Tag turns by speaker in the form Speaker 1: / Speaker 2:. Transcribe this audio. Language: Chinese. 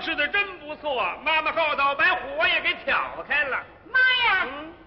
Speaker 1: 拾的真不错，妈妈告到把火也给挑开了。
Speaker 2: 妈呀，